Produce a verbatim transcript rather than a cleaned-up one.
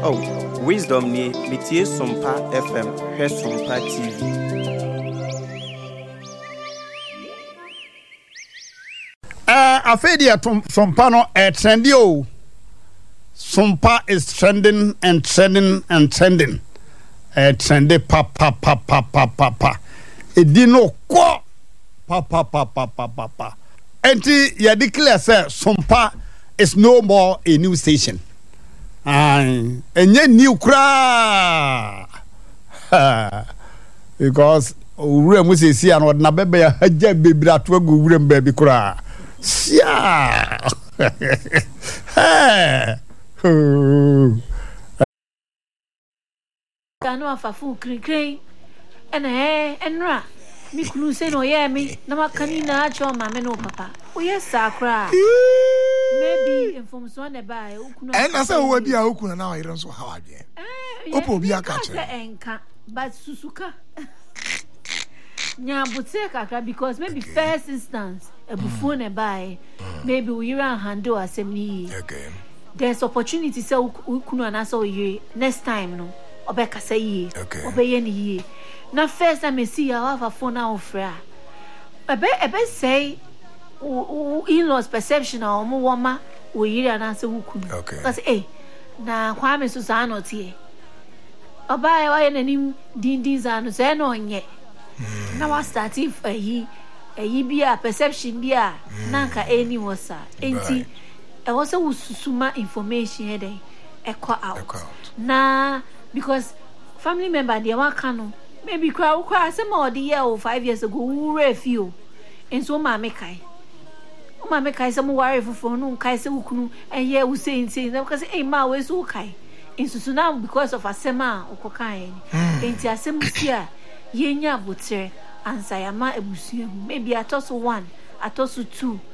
Oh, wisdom ni metie Sompa F M, hwe Sompa T V. Uh, afedi atom Sompa no eh trendy o. Sompa is trending and trending and trending. Eh trendy pa pa pa pa pa pa pa. Edi no ko pa pa pa pa pa pa pa. Enti ya declare say Sompa is no more a new station. Aye, enye new kra. Because owura mu sesi an odna bebe ya haja bebira to agu owura mba bi kra. Sia. Kanu afafu krin krin. Ena eh enra. Mi kunu se no ye mi na makani na acho ma me no papa. O ye sakra. Maybe information ne ba e ukunu. Eh na se wo bia ukunu na wa so how adwen. Eh. Opo bia ka che. Enka but susuka. Nya bute kakra because maybe first instance ebufu ne ba e maybe we ran handle assembly. Okay. There's opportunity say ukunu na so ye next time no. Obeka say ye. Okay. Obeye ni ye. Na first time I see ya have a phone out fra. Ebe ebe say in-laws perception or mo woma we yiri na say wukunu. Okay. Because eh na kwa me so sa no tie. Oba e wa ye nanim din din za no say no nye. Na wa start if eyi eyi bia perception bia na nka any wasa. Enti e was a susuma information he dey ekwa out. Na because family member dey wan kanu maybe kwa kwa say more the year or five years ago we refuse and so ma me kai o ma me kai say mo worry for no kai say ukunu and here we say say because eh ma we so kai in so now because of asema okokan enti asem sia yenya botre ansa ya ma ebusu maybe atoso one atoso two